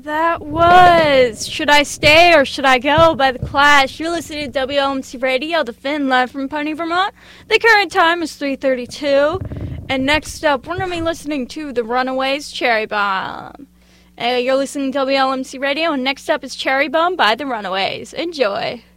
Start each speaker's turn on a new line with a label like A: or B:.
A: That was Should I Stay or Should I Go by The Clash. You're listening to WLMC Radio, the Finn, live from Pony, Vermont. The current time is 3:32. And next up, we're going to be listening to The Runaways, Cherry Bomb. You're listening to WLMC Radio, and next up is Cherry Bomb by The Runaways. Enjoy.